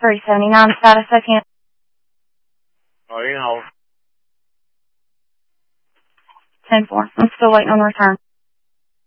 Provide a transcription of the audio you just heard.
379 status, I can't. Oh, you know. 10-4. I'm still waiting on the return.